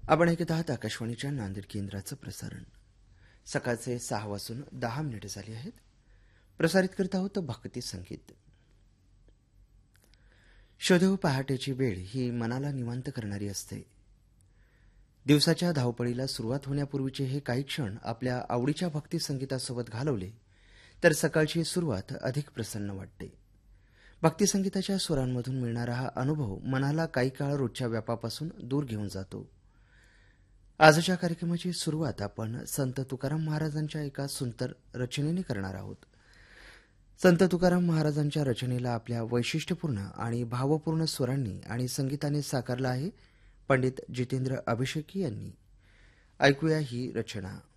आपण ऐकत आहात आकाशवाणीच्या नांदेड केंद्राचं प्रसारण. सकाळचे 6:10 झाले आहेत. प्रसारित करत आहोत भक्ती संगीत. शोधेव पहाटेची वेळ ही मनाला निवांत करणारी असते. दिवसाच्या धावपळीला सुरुवात होण्यापूर्वीचे हे काही क्षण आपल्या आवडीच्या भक्ती संगीतासोबत घालवले तर सकाळची सुरुवात अधिक प्रसन्न वाटते. भक्ती संगीताच्या स्वरांमधून मिळणारा हा अनुभव मनाला काही काळ रोजच्या व्यापापासून दूर घेऊन जातो. आजच्या कार्यक्रमाची सुरुवात आपण संत तुकाराम महाराजांच्या एका सुंदर रचनेने करणार आहोत. संत तुकाराम महाराजांच्या रचनेला आपल्या वैशिष्ट्यपूर्ण आणि भावपूर्ण स्वरांनी आणि संगीताने साकारला आहे पंडित जितेंद्र अभिषेकी यांनी. ऐकूया ही रचना.